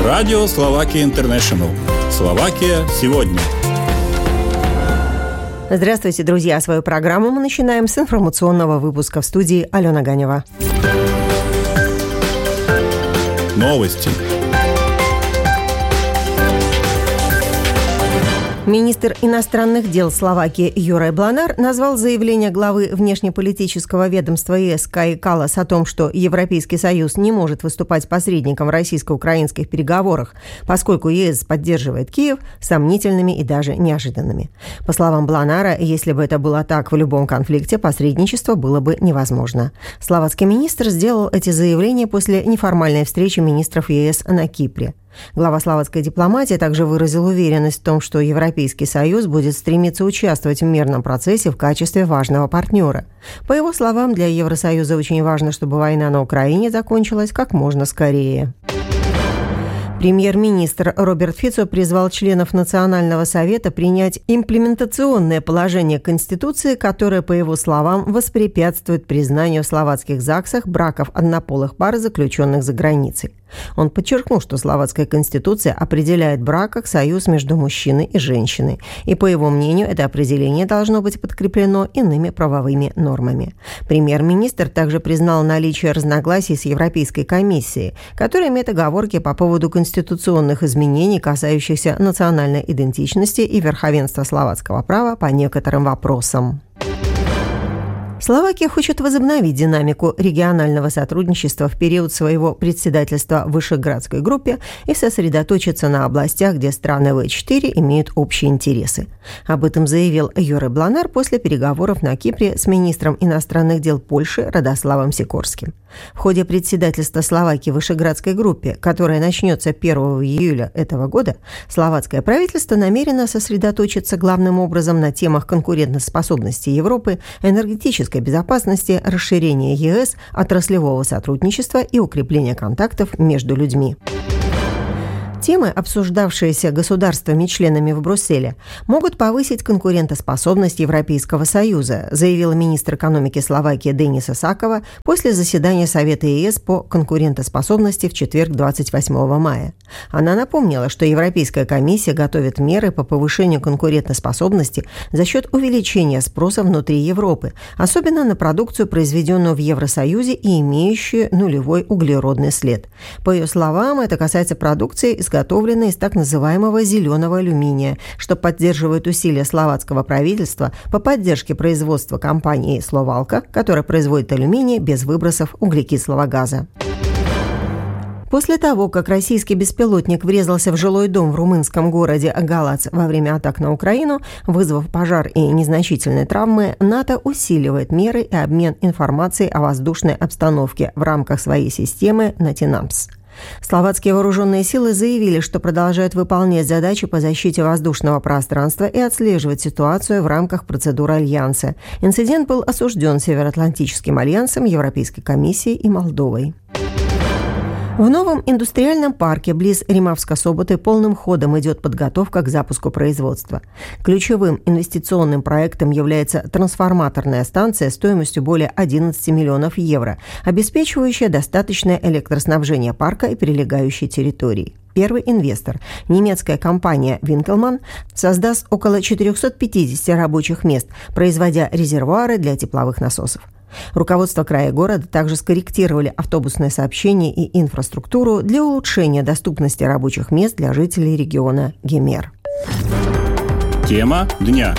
Радио Словакия Интернешнл. Словакия сегодня. Здравствуйте, друзья! Свою программу мы начинаем с информационного выпуска. В студии Алена Ганева. Новости. Министр иностранных дел Словакии Юрай Бланар назвал заявление главы внешнеполитического ведомства ЕС Каи Каллас о том, что Европейский Союз не может выступать посредником в российско-украинских переговорах, поскольку ЕС поддерживает Киев, сомнительными и даже неожиданными. По словам Бланара, если бы это было так в любом конфликте, посредничество было бы невозможно. Словацкий министр сделал эти заявления после неформальной встречи министров ЕС на Кипре. Глава словацкой дипломатии также выразил уверенность в том, что Европейский Союз будет стремиться участвовать в мирном процессе в качестве важного партнера. По его словам, для Евросоюза очень важно, чтобы война на Украине закончилась как можно скорее. Премьер-министр Роберт Фицо призвал членов Национального совета принять имплементационное положение Конституции, которое, по его словам, воспрепятствует признанию в словацких ЗАГСах браков однополых пар, заключенных за границей. Он подчеркнул, что словацкая конституция определяет брак как союз между мужчиной и женщиной, и, по его мнению, это определение должно быть подкреплено иными правовыми нормами. Премьер-министр также признал наличие разногласий с Европейской комиссией, которая имеет оговорки по поводу конституционных изменений, касающихся национальной идентичности и верховенства словацкого права по некоторым вопросам. Словакия хочет возобновить динамику регионального сотрудничества в период своего председательства в Вышеградской группе и сосредоточиться на областях, где страны В4 имеют общие интересы. Об этом заявил Юрай Бланар после переговоров на Кипре с министром иностранных дел Польши Радославом Сикорским. В ходе председательства Словакии в Вышеградской группе, которая начнется 1 июля этого года, словацкое правительство намерено сосредоточиться главным образом на темах конкурентоспособности Европы, энергетической безопасности, расширения ЕС, отраслевого сотрудничества и укрепления контактов между людьми. Темы, обсуждавшиеся государствами-членами в Брюсселе, могут повысить конкурентоспособность Европейского Союза, заявила министр экономики Словакии Дениса Сакова после заседания Совета ЕС по конкурентоспособности в четверг 28 мая. Она напомнила, что Европейская комиссия готовит меры по повышению конкурентоспособности за счет увеличения спроса внутри Европы, особенно на продукцию, произведенную в Евросоюзе и имеющую нулевой углеродный след. По ее словам, это касается продукции, изготовленные из так называемого зеленого алюминия, что поддерживает усилия словацкого правительства по поддержке производства компании «Словалка», которая производит алюминий без выбросов углекислого газа. После того, как российский беспилотник врезался в жилой дом в румынском городе Галац во время атак на Украину, вызвав пожар и незначительные травмы, НАТО усиливает меры и обмен информацией о воздушной обстановке в рамках своей системы «Натинамс». Словацкие вооруженные силы заявили, что продолжают выполнять задачи по защите воздушного пространства и отслеживать ситуацию в рамках процедуры Альянса. Инцидент был осужден Североатлантическим альянсом, Европейской комиссией и Молдовой. В новом индустриальном парке близ Римавска-Соботы полным ходом идет подготовка к запуску производства. Ключевым инвестиционным проектом является трансформаторная станция стоимостью более 11 миллионов евро, обеспечивающая достаточное электроснабжение парка и прилегающей территории. Первый инвестор, немецкая компания «Винкелман», создаст около 450 рабочих мест, производя резервуары для тепловых насосов. Руководство края города также скорректировали автобусное сообщение и инфраструктуру для улучшения доступности рабочих мест для жителей региона Гемер. Тема дня.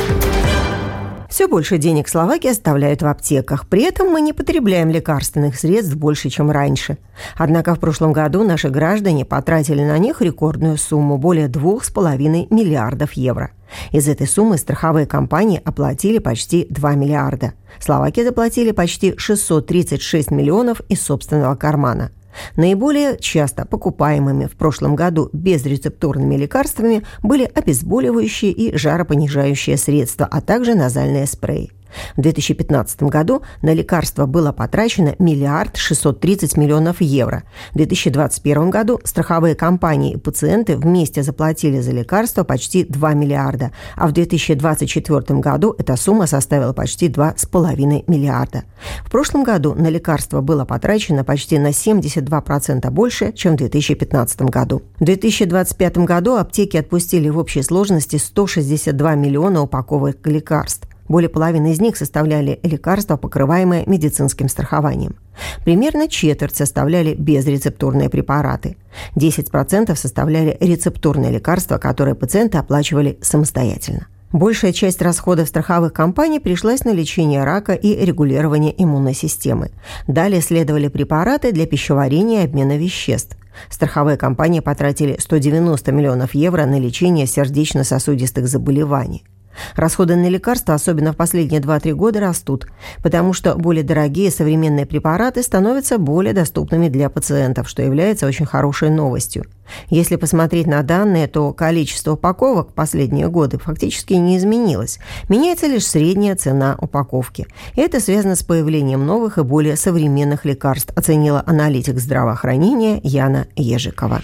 Все больше денег Словакии оставляют в аптеках. При этом мы не потребляем лекарственных средств больше, чем раньше. Однако в прошлом году наши граждане потратили на них рекордную сумму – более 2,5 миллиардов евро. Из этой суммы страховые компании оплатили почти 2 миллиарда. Словаки заплатили почти 636 миллионов из собственного кармана. Наиболее часто покупаемыми в прошлом году безрецептурными лекарствами были обезболивающие и жаропонижающие средства, а также назальные спреи. В 2015 году на лекарства было потрачено 1 630 000 000 евро. В 2021 году страховые компании и пациенты вместе заплатили за лекарства почти 2 миллиарда, а в 2024 году эта сумма составила почти 2,5 миллиарда. В прошлом году на лекарства было потрачено почти на 72% больше, чем в 2015 году. В 2025 году аптеки отпустили в общей сложности 162 миллиона упаковок лекарств. Более половины из них составляли лекарства, покрываемые медицинским страхованием. Примерно четверть составляли безрецептурные препараты. 10% составляли рецептурные лекарства, которые пациенты оплачивали самостоятельно. Большая часть расходов страховых компаний пришлась на лечение рака и регулирование иммунной системы. Далее следовали препараты для пищеварения и обмена веществ. Страховые компании потратили 190 миллионов евро на лечение сердечно-сосудистых заболеваний. Расходы на лекарства, особенно в последние 2-3 года, растут, потому что более дорогие современные препараты становятся более доступными для пациентов, что является очень хорошей новостью. Если посмотреть на данные, то количество упаковок в последние годы фактически не изменилось. Меняется лишь средняя цена упаковки. И это связано с появлением новых и более современных лекарств, оценила аналитик здравоохранения Яна Ежикова.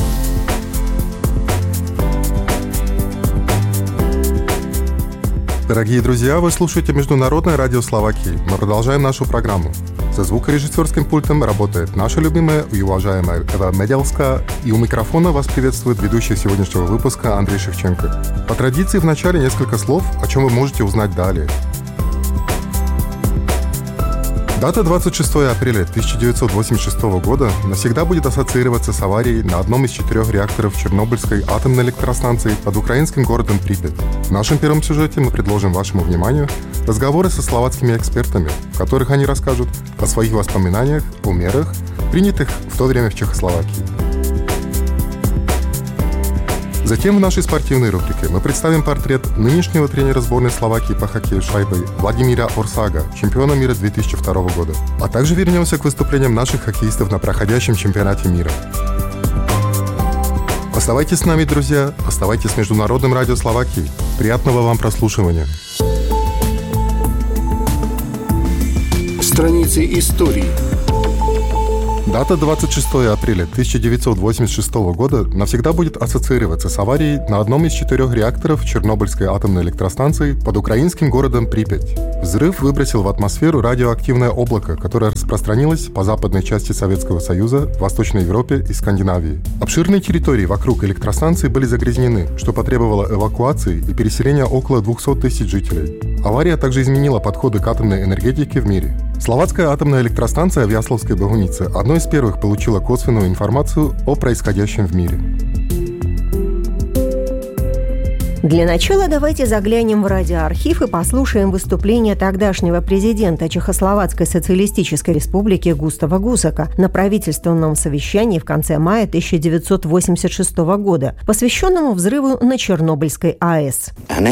Дорогие друзья, вы слушаете Международное радио Словакии. Мы продолжаем нашу программу. За звукорежиссерским пультом работает наша любимая и уважаемая Эва Меделска, и у микрофона вас приветствует ведущий сегодняшнего выпуска Андрей Шевченко. По традиции в начале несколько слов, о чем вы можете узнать далее. Дата 26 апреля 1986 года навсегда будет ассоциироваться с аварией на одном из 4 реакторов Чернобыльской атомной электростанции под украинским городом Припять. В нашем первом сюжете мы предложим вашему вниманию разговоры со словацкими экспертами, в которых они расскажут о своих воспоминаниях, о мерах, принятых в то время в Чехословакии. Затем в нашей спортивной рубрике мы представим портрет нынешнего тренера сборной Словакии по хоккею с шайбой Владимира Орсага, чемпиона мира 2002 года. А также вернемся к выступлениям наших хоккеистов на проходящем чемпионате мира. Оставайтесь с нами, друзья, оставайтесь с Международным радио Словакии. Приятного вам прослушивания. Страницы истории. Дата 26 апреля 1986 года навсегда будет ассоциироваться с аварией на одном из 4 реакторов Чернобыльской атомной электростанции под украинским городом Припять. Взрыв выбросил в атмосферу радиоактивное облако, которое распространилось по западной части Советского Союза, Восточной Европе и Скандинавии. Обширные территории вокруг электростанции были загрязнены, что потребовало эвакуации и переселения около 200 тысяч жителей. Авария также изменила подходы к атомной энергетике в мире. Словацкая атомная электростанция в Ясловской Богунице одной из первых получила косвенную информацию о происходящем в мире. Для начала давайте заглянем в радиоархив и послушаем выступление тогдашнего президента Чехословацкой социалистической республики Густава Гусака на правительственном совещании в конце мая 1986 года, посвященному взрыву на Чернобыльской АЭС.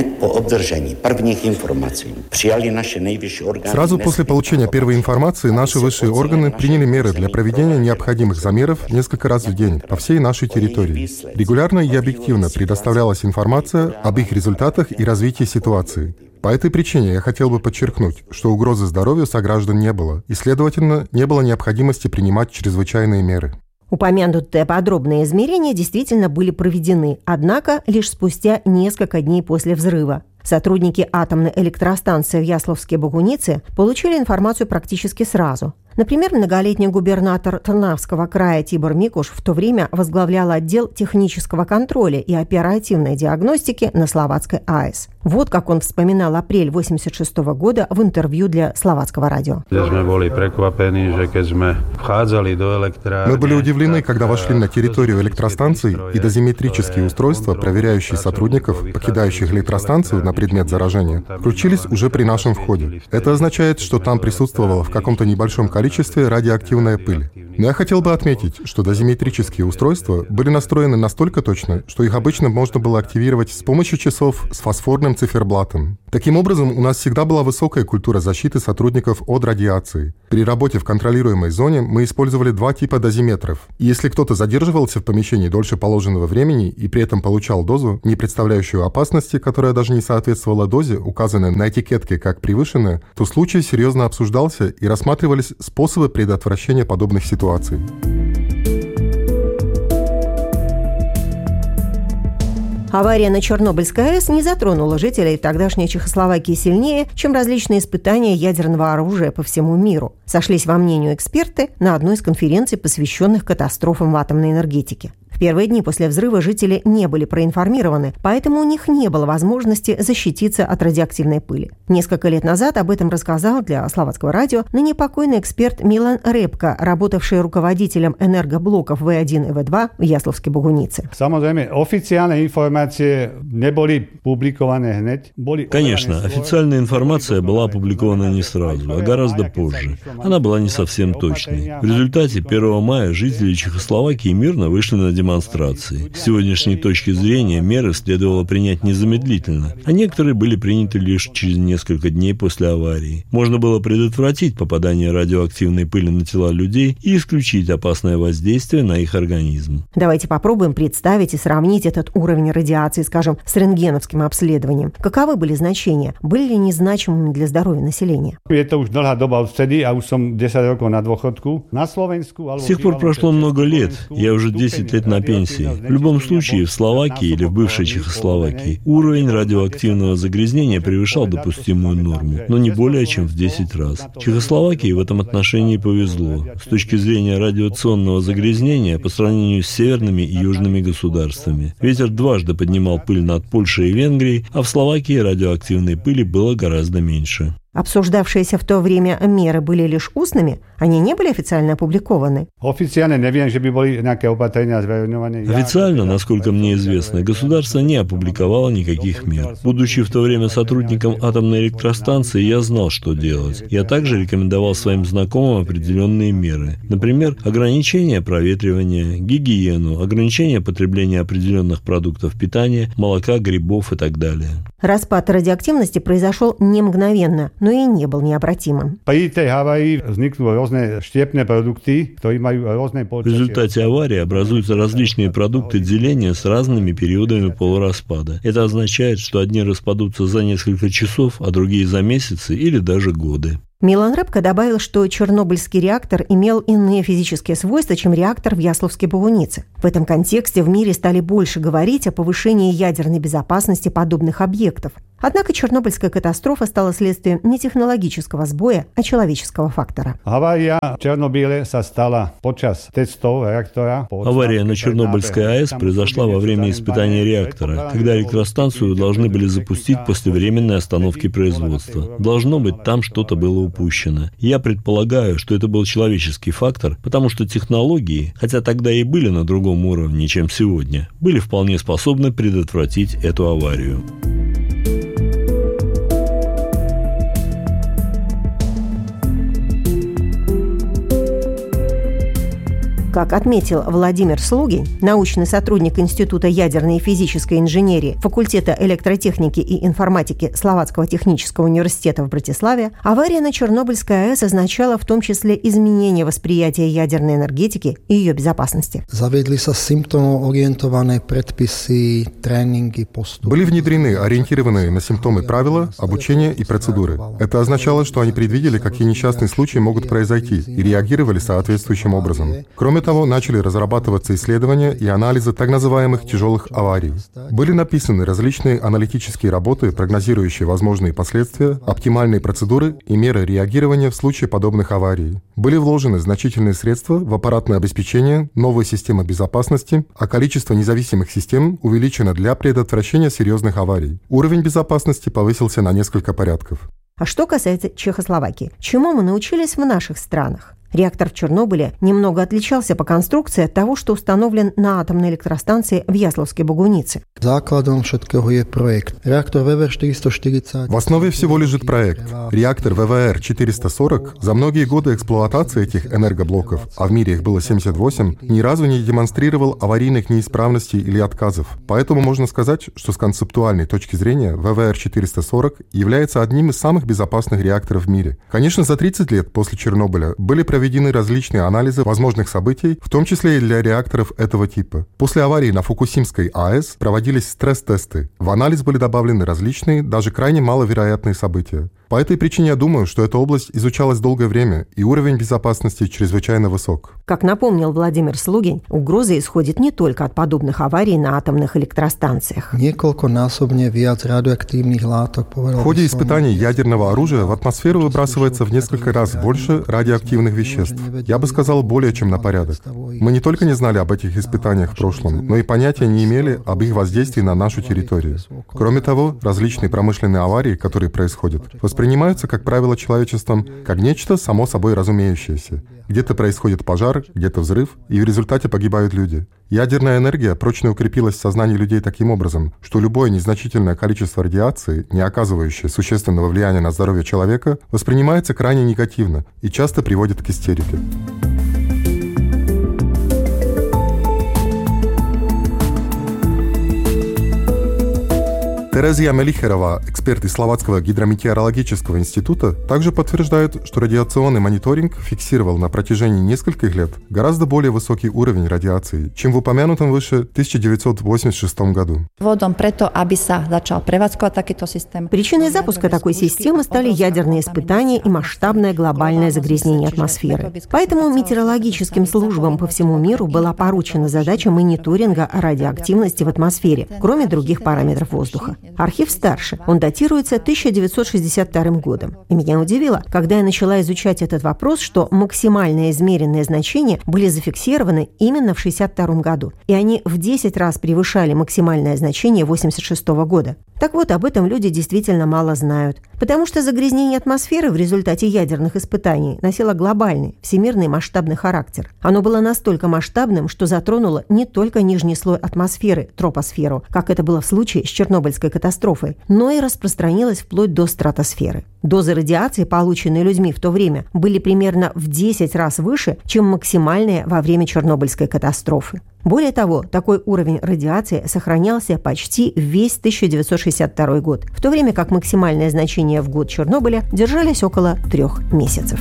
Сразу после получения первой информации наши высшие органы приняли меры для проведения необходимых замеров несколько раз в день по всей нашей территории. Регулярно и объективно предоставлялась информация об их результатах и развитии ситуации. По этой причине я хотел бы подчеркнуть, что угрозы здоровью сограждан не было, и, следовательно, не было необходимости принимать чрезвычайные меры. Упомянутые подробные измерения действительно были проведены, однако лишь спустя несколько дней после взрыва. Сотрудники атомной электростанции в Ясловской Богунице получили информацию практически сразу. Например, многолетний губернатор Трнавского края Тибор Микуш в то время возглавлял отдел технического контроля и оперативной диагностики на Словацкой АЭС. Вот как он вспоминал апрель 1986 года в интервью для Словацкого радио. Мы были удивлены, когда вошли на территорию электростанции, и дозиметрические устройства, проверяющие сотрудников, покидающих электростанцию на предмет заражения, включились уже при нашем входе. Это означает, что там присутствовало в каком-то небольшом количестве количестве радиоактивная пыль. Но я хотел бы отметить, что дозиметрические устройства были настроены настолько точно, что их обычно можно было активировать с помощью часов с фосфорным циферблатом. Таким образом, у нас всегда была высокая культура защиты сотрудников от радиации. При работе в контролируемой зоне мы использовали два типа дозиметров. И если кто-то задерживался в помещении дольше положенного времени и при этом получал дозу, не представляющую опасности, которая даже не соответствовала дозе, указанной на этикетке как превышенная, то случай серьезно обсуждался и рассматривались способы предотвращения подобных ситуаций. Авария на Чернобыльской АЭС не затронула жителей тогдашней Чехословакии сильнее, чем различные испытания ядерного оружия по всему миру. Сошлись во мнении эксперты на одной из конференций, посвященных катастрофам в атомной энергетике. В первые дни после взрыва жители не были проинформированы, поэтому у них не было возможности защититься от радиоактивной пыли. Несколько лет назад об этом рассказал для Словацкого радио ныне покойный эксперт Милан Репка, работавший руководителем энергоблоков В1 и В2 в Ясловской Богунице. Конечно, официальная информация была опубликована не сразу, а гораздо позже. Она была не совсем точной. В результате 1 мая жители Чехословакии мирно вышли на демонстрации. С сегодняшней точки зрения меры следовало принять незамедлительно, а некоторые были приняты лишь через несколько дней после аварии. Можно было предотвратить попадание радиоактивной пыли на тела людей и исключить опасное воздействие на их организм. Давайте попробуем представить и сравнить этот уровень радиации, скажем, с рентгеновским обследованием. Каковы были значения? Были ли незначимыми для здоровья населения? С тех пор прошло много лет. Я уже 10 лет на пенсии. В любом случае, в Словакии или в бывшей Чехословакии уровень радиоактивного загрязнения превышал допустимую норму, но не более чем в 10 раз. Чехословакии в этом отношении повезло. С точки зрения радиационного загрязнения по сравнению с северными и южными государствами. Ветер дважды поднимал пыль над Польшей и Венгрией, а в Словакии радиоактивной пыли было гораздо меньше. Обсуждавшиеся в то время меры были лишь устными? Они не были официально опубликованы? Официально, насколько мне известно, государство не опубликовало никаких мер. Будучи в то время сотрудником атомной электростанции, я знал, что делать. Я также рекомендовал своим знакомым определенные меры. Например, ограничение проветривания, гигиену, ограничение потребления определенных продуктов питания, молока, грибов и так далее. Распад радиоактивности произошел не мгновенно, но и не был необратимым. В результате аварии образуются различные продукты деления с разными периодами полураспада. Это означает, что одни распадутся за несколько часов, а другие за месяцы или даже годы. Милан Репка добавил, что чернобыльский реактор имел иные физические свойства, чем реактор в Ясловской Богунице. В этом контексте в мире стали больше говорить о повышении ядерной безопасности подобных объектов. Однако Чернобыльская катастрофа стала следствием не технологического сбоя, а человеческого фактора. Авария на Чернобыльской АЭС произошла во время испытания реактора, когда электростанцию должны были запустить после временной остановки производства. Должно быть, там что-то было упущено. Я предполагаю, что это был человеческий фактор, потому что технологии, хотя тогда и были на другом уровне, чем сегодня, были вполне способны предотвратить эту аварию. Как отметил Владимир Слугин, научный сотрудник Института ядерной и физической инженерии, факультета электротехники и информатики Словацкого технического университета в Братиславе, авария на Чернобыльской АЭС означала в том числе изменение восприятия ядерной энергетики и ее безопасности. Были внедрены ориентированные на симптомы правила, обучения и процедуры. Это означало, что они предвидели, какие несчастные случаи могут произойти, и реагировали соответствующим образом. Кроме того, начали разрабатываться исследования и анализы так называемых тяжелых аварий. Были написаны различные аналитические работы, прогнозирующие возможные последствия, оптимальные процедуры и меры реагирования в случае подобных аварий. Были вложены значительные средства в аппаратное обеспечение, новые системы безопасности, а количество независимых систем увеличено для предотвращения серьезных аварий. Уровень безопасности повысился на несколько порядков. А что касается Чехословакии, чему мы научились в наших странах? Реактор в Чернобыле немного отличался по конструкции от того, что установлен на атомной электростанции в Ясловской Богунице. В основе всего лежит проект. Реактор ВВР-440 за многие годы эксплуатации этих энергоблоков, а в мире их было 78, ни разу не демонстрировал аварийных неисправностей или отказов. Поэтому можно сказать, что с концептуальной точки зрения ВВР-440 является одним из самых безопасных реакторов в мире. Конечно, за 30 лет после Чернобыля были проведены различные анализы возможных событий, в том числе и для реакторов этого типа. После аварии на Фукусимской АЭС проводились стресс-тесты. В анализ были добавлены различные, даже крайне маловероятные события. По этой причине я думаю, что эта область изучалась долгое время, и уровень безопасности чрезвычайно высок. Как напомнил Владимир Слугин, угроза исходит не только от подобных аварий на атомных электростанциях. В ходе испытаний ядерного оружия в атмосферу выбрасывается в несколько раз больше радиоактивных веществ. Я бы сказал, более чем на порядок. Мы не только не знали об этих испытаниях в прошлом, но и понятия не имели об их воздействии на нашу территорию. Кроме того, различные промышленные аварии, которые происходят, воспринимаются, как правило, человечеством как нечто само собой разумеющееся. Где-то происходит пожар, где-то взрыв, и в результате погибают люди. Ядерная энергия прочно укрепилась в сознании людей таким образом, что любое незначительное количество радиации, не оказывающее существенного влияния на здоровье человека, воспринимается крайне негативно и часто приводит к истерике. Терезия Мелихерова, эксперт из Словацкого гидрометеорологического института, также подтверждает, что радиационный мониторинг фиксировал на протяжении нескольких лет гораздо более высокий уровень радиации, чем в упомянутом выше 1986 году. Причиной запуска такой системы стали ядерные испытания и масштабное глобальное загрязнение атмосферы. Поэтому метеорологическим службам по всему миру была поручена задача мониторинга радиоактивности в атмосфере, кроме других параметров воздуха. Архив старше, он датируется 1962 годом. И меня удивило, когда я начала изучать этот вопрос, что максимальные измеренные значения были зафиксированы именно в 1962 году, и они в 10 раз превышали максимальное значение 1986 года. Так вот, об этом люди действительно мало знают, потому что загрязнение атмосферы в результате ядерных испытаний носило глобальный, всемирный масштабный характер. Оно было настолько масштабным, что затронуло не только нижний слой атмосферы, тропосферу, как это было в случае с Чернобыльской катастрофой, но и распространилось вплоть до стратосферы. Дозы радиации, полученные людьми в то время, были примерно в 10 раз выше, чем максимальные во время Чернобыльской катастрофы. Более того, такой уровень радиации сохранялся почти весь 1962 год, в то время как максимальные значения в год Чернобыля держались около 3 месяцев.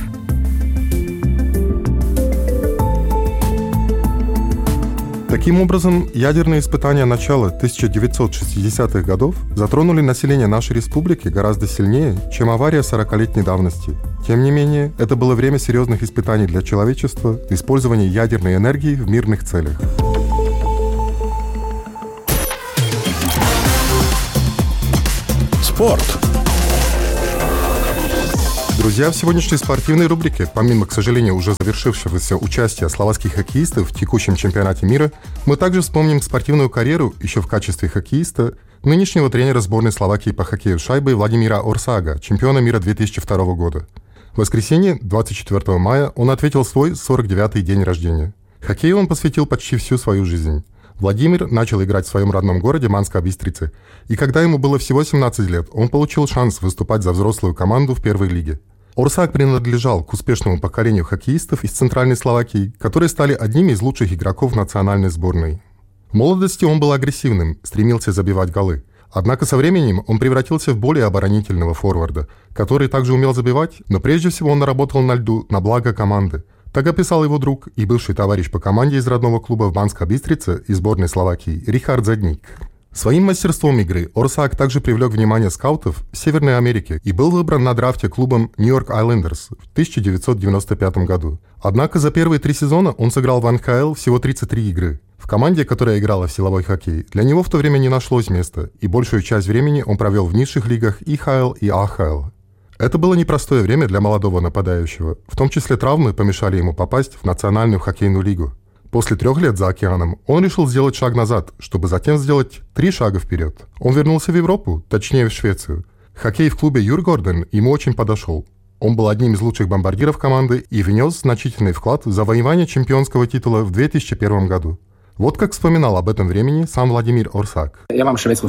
Таким образом, ядерные испытания начала 1960-х годов затронули население нашей республики гораздо сильнее, чем авария 40-летней давности. Тем не менее, это было время серьезных испытаний для человечества, использования ядерной энергии в мирных целях. Спорт. Друзья, в сегодняшней спортивной рубрике, помимо, к сожалению, уже завершившегося участия словацких хоккеистов в текущем чемпионате мира, мы также вспомним спортивную карьеру, еще в качестве хоккеиста, нынешнего тренера сборной Словакии по хоккею с шайбой Владимира Орсага, чемпиона мира 2002 года. В воскресенье, 24 мая, он ответил свой 49-й день рождения. Хоккею он посвятил почти всю свою жизнь. Владимир начал играть в своем родном городе Банска Бистрица, и когда ему было всего 17 лет, он получил шанс выступать за взрослую команду в первой лиге. Орсаг принадлежал к успешному поколению хоккеистов из Центральной Словакии, которые стали одними из лучших игроков национальной сборной. В молодости он был агрессивным, стремился забивать голы. Однако со временем он превратился в более оборонительного форварда, который также умел забивать, но прежде всего он работал на льду на благо команды. Так описал его друг и бывший товарищ по команде из родного клуба в Банска Бистрица и сборной Словакии Рихард Зедник. Своим мастерством игры Орсаг также привлек внимание скаутов в Северной Америке и был выбран на драфте клубом Нью-Йорк Айлендерс в 1995 году. Однако за первые 3 сезона он сыграл в НХЛ всего 33 игры. В команде, которая играла в силовой хоккей, для него в то время не нашлось места, и большую часть времени он провел в низших лигах ИХЛ и АХЛ. Это было непростое время для молодого нападающего, в том числе травмы помешали ему попасть в Национальную хоккейную лигу. После 3 лет за океаном он решил сделать шаг назад, чтобы затем сделать 3 шага вперед. Он вернулся в Европу, точнее в Швецию. Хоккей в клубе Дjurgården ему очень подошел. Он был одним из лучших бомбардиров команды и внес значительный вклад в завоевание чемпионского титула в 2001 году. Вот как вспоминал об этом времени сам Владимир Орсак. Я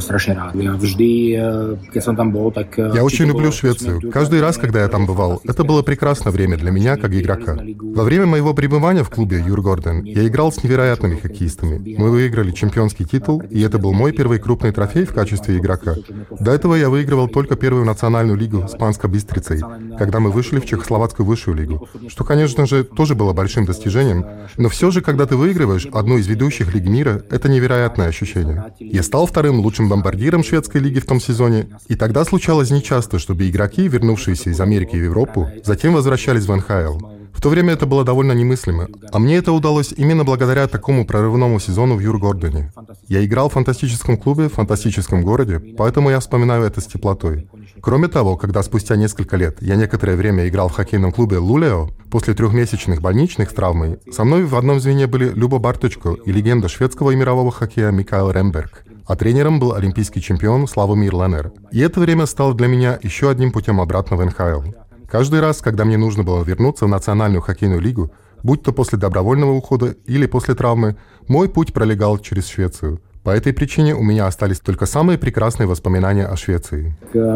очень люблю Швецию. Каждый раз, когда я там бывал, это было прекрасное время для меня, как игрока. Во время моего пребывания в клубе Djurgården я играл с невероятными хоккеистами. Мы выиграли чемпионский титул, и это был мой первый крупный трофей в качестве игрока. До этого я выигрывал только первую национальную лигу с Банской Бистрицей, когда мы вышли в Чехословацкую высшую лигу, что, конечно же, тоже было большим достижением, но все же, когда ты выигрываешь одну из ведущих лиг мира, это невероятное ощущение. Я стал вторым лучшим бомбардиром шведской лиги в том сезоне, и тогда случалось нечасто, чтобы игроки, вернувшиеся из Америки в Европу, затем возвращались в НХЛ. В то время это было довольно немыслимо, а мне это удалось именно благодаря такому прорывному сезону в Djurgården. Я играл в фантастическом клубе, в фантастическом городе, поэтому я вспоминаю это с теплотой. Кроме того, когда спустя несколько лет я некоторое время играл в хоккейном клубе Luleå, после 3-месячных больничных с травмой, со мной в одном звене были Любо Барточко и легенда шведского и мирового хоккея Микаэл Ремберг, а тренером был олимпийский чемпион Славомир Ленер. И это время стало для меня еще одним путем обратно в НХЛ. Каждый раз, когда мне нужно было вернуться в Национальную хоккейную лигу, будь то после добровольного ухода или после травмы, мой путь пролегал через Швецию. По этой причине у меня остались только самые прекрасные воспоминания о Швеции.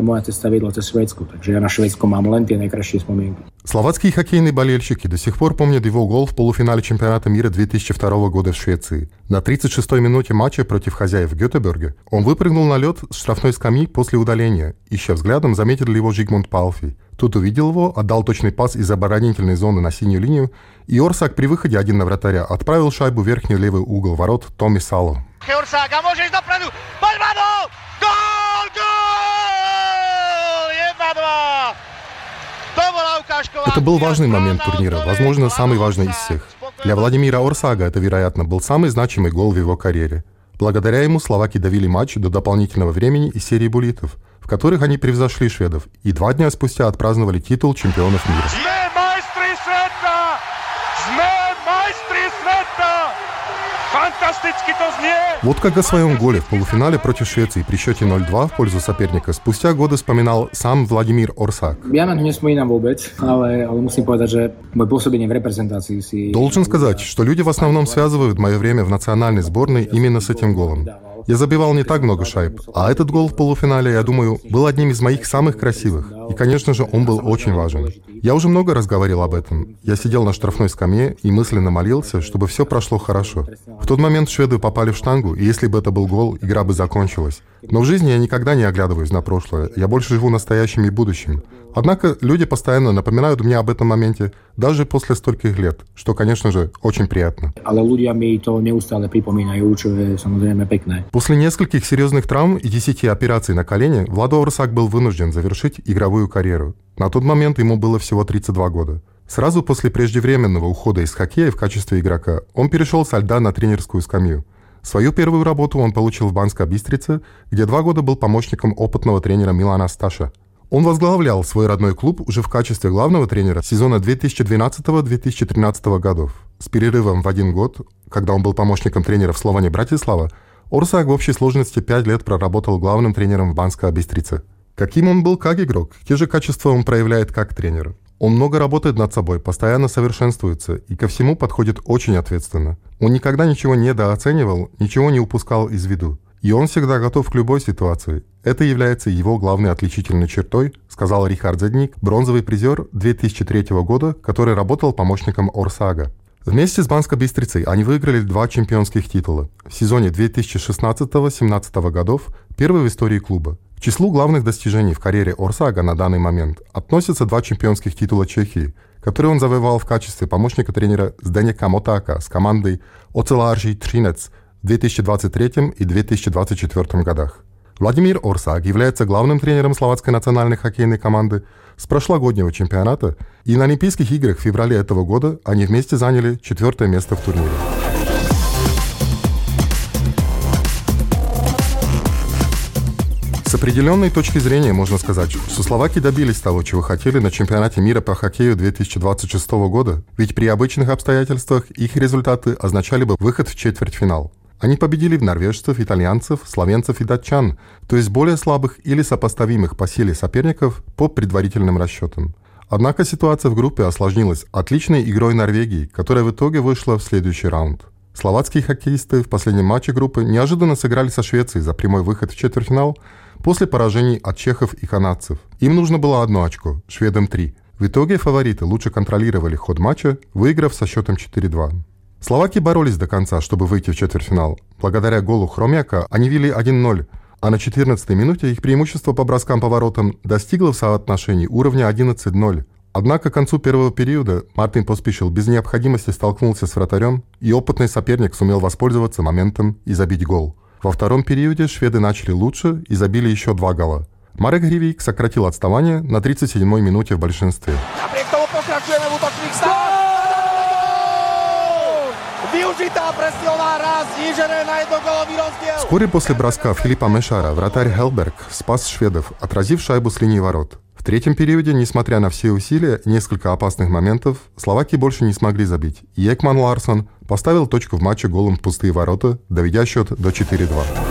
Словацкие хоккейные болельщики до сих пор помнят его гол в полуфинале чемпионата мира 2002 года в Швеции. На 36-й минуте матча против хозяев Гетеборга он выпрыгнул на лед с штрафной скамьи после удаления, ища взглядом, заметил ли его Жигмунд Палфи. Тут увидел его, отдал точный пас из оборонительной зоны на синюю линию, и Орсак при выходе один на вратаря отправил шайбу в верхний левый угол ворот Томми Сало. Это был важный момент турнира, возможно, самый важный из всех. Для Владимира Орсага это, вероятно, был самый значимый гол в его карьере. Благодаря ему словаки довели матч до дополнительного времени и серии буллитов, в которых они превзошли шведов, и 2 дня спустя отпраздновали титул чемпионов мира. Вот как о своем голе в полуфинале против Швеции при счете 0-2 в пользу соперника спустя годы вспоминал сам Владимир Орсак. Должен сказать, что люди в основном связывают мое время в национальной сборной именно с этим голом. Я забивал не так много шайб, а этот гол в полуфинале, я думаю, был одним из моих самых красивых. И, конечно же, он был очень важен. Я уже много раз говорил об этом. Я сидел на штрафной скамье и мысленно молился, чтобы все прошло хорошо. В тот момент шведы попали в штангу, и если бы это был гол, игра бы закончилась. Но в жизни я никогда не оглядываюсь на прошлое. Я больше живу настоящим и будущим. Однако люди постоянно напоминают мне об этом моменте, даже после стольких лет, что, конечно же, очень приятно. После нескольких серьезных травм и 10 операций на колене Владо Орсак был вынужден завершить игровую карьеру. На тот момент ему было всего 32 года. Сразу после преждевременного ухода из хоккея в качестве игрока он перешел со льда на тренерскую скамью. Свою первую работу он получил в Банской Бистрице, где 2 года был помощником опытного тренера Милана Сташа. Он возглавлял свой родной клуб уже в качестве главного тренера сезона 2012-2013 годов. С перерывом в 1 год, когда он был помощником тренера в Словане Братислава, Орсак в общей сложности 5 лет проработал главным тренером в Банской Бистрице. Каким он был как игрок, те же качества он проявляет как тренер. Он много работает над собой, постоянно совершенствуется и ко всему подходит очень ответственно. Он никогда ничего не недооценивал, ничего не упускал из виду. И он всегда готов к любой ситуации. Это является его главной отличительной чертой, сказал Рихард Зедник, бронзовый призер 2003 года, который работал помощником Орсага. Вместе с Банской Бистрицей они выиграли 2 чемпионских титула. В сезоне 2016-17 годов, первый в истории клуба. К числу главных достижений в карьере Орсага на данный момент относятся 2 чемпионских титула Чехии, которые он завоевал в качестве помощника тренера Зdeneka Motáka с командой Oceláři Třinec в 2023 и 2024 годах. Владимир Орсак является главным тренером словацкой национальной хоккейной команды с прошлогоднего чемпионата, и на Олимпийских играх в феврале этого года они вместе заняли 4-е место в турнире. С определенной точки зрения можно сказать, что словаки добились того, чего хотели на чемпионате мира по хоккею 2026 года, ведь при обычных обстоятельствах их результаты означали бы выход в четвертьфинал. Они победили норвежцев, итальянцев, словенцев и датчан, то есть более слабых или сопоставимых по силе соперников по предварительным расчетам. Однако ситуация в группе осложнилась отличной игрой Норвегии, которая в итоге вышла в следующий раунд. Словацкие хоккеисты в последнем матче группы неожиданно сыграли со Швецией за прямой выход в четвертьфинал после поражений от чехов и канадцев. Им нужно было 1 очко, шведам 3. В итоге фавориты лучше контролировали ход матча, выиграв со счетом 4-2. Словаки боролись до конца, чтобы выйти в четвертьфинал. Благодаря голу Хромяка они вели 1-0, а на 14-й минуте их преимущество по броскам по воротам достигло в соотношении уровня 11-0. Однако к концу первого периода Мартин Поспишил без необходимости столкнулся с вратарем, и опытный соперник сумел воспользоваться моментом и забить гол. Во втором периоде шведы начали лучше и забили еще 2 гола. Марек Гривик сократил отставание на 37-й минуте в большинстве. Вскоре после броска Филиппа Мешара вратарь Хелберг спас шведов, отразив шайбу с линии ворот. В третьем периоде, несмотря на все усилия и несколько опасных моментов, словаки больше не смогли забить, и Екман Ларсон поставил точку в матче голом в пустые ворота, доведя счет до 4-2.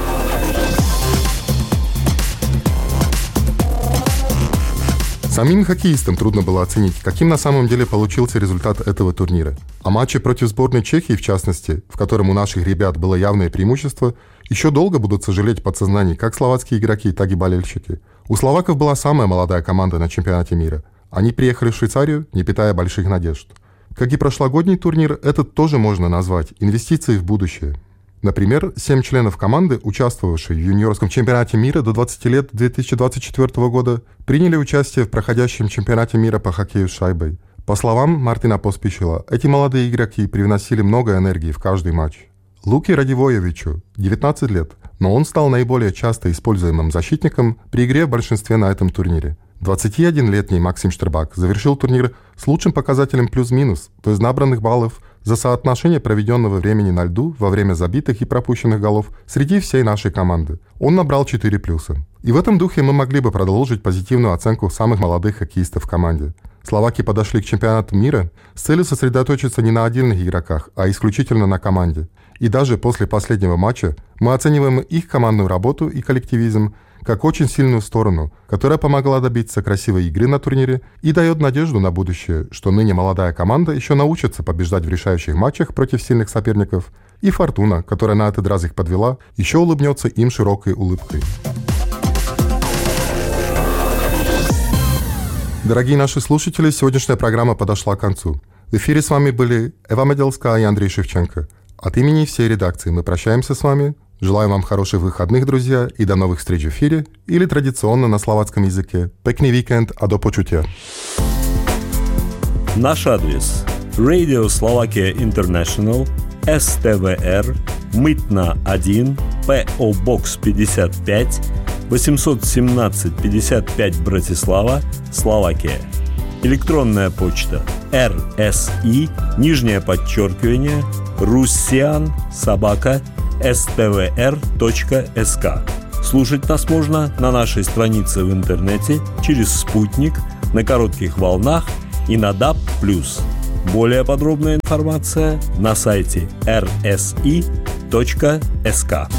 Самим хоккеистам трудно было оценить, каким на самом деле получился результат этого турнира. О матче против сборной Чехии, в частности, в котором у наших ребят было явное преимущество, еще долго будут сожалеть в подсознании как словацкие игроки, так и болельщики. У словаков была самая молодая команда на чемпионате мира. Они приехали в Швейцарию, не питая больших надежд. Как и прошлогодний турнир, этот тоже можно назвать инвестицией в будущее. Например, 7 членов команды, участвовавшие в юниорском чемпионате мира до 20 лет 2024 года, приняли участие в проходящем чемпионате мира по хоккею с шайбой. По словам Мартина Поспишила, эти молодые игроки привносили много энергии в каждый матч. Луки Радивоевичу 19 лет, но он стал наиболее часто используемым защитником при игре в большинстве на этом турнире. 21-летний Максим Штербак завершил турнир с лучшим показателем плюс-минус, то есть набранных баллов, за соотношение проведенного времени на льду во время забитых и пропущенных голов среди всей нашей команды. Он набрал 4 плюса. И в этом духе мы могли бы продолжить позитивную оценку самых молодых хоккеистов в команде. Словаки подошли к чемпионату мира с целью сосредоточиться не на отдельных игроках, а исключительно на команде. И даже после последнего матча мы оцениваем их командную работу и коллективизм как очень сильную сторону, которая помогла добиться красивой игры на турнире и дает надежду на будущее, что ныне молодая команда еще научится побеждать в решающих матчах против сильных соперников, и Фортуна, которая на этот раз их подвела, еще улыбнется им широкой улыбкой. Дорогие наши слушатели, сегодняшняя программа подошла к концу. В эфире с вами были Эва Меделская и Андрей Шевченко. От имени всей редакции мы прощаемся с вами. Желаю вам хороших выходных, друзья, и до новых встреч в эфире, или традиционно на словацком языке. Pekný víkend a do počutia. Наш адрес: Radio Slovakia International, СТВР, Мытна 1, ПО Бокс 55, 817 55 Братислава, Словакия. Электронная почта RSI, russian@stvr.sk. Слушать нас можно на нашей странице в интернете, через спутник, на коротких волнах и на DAB+. Более подробная информация на сайте rsi.sk.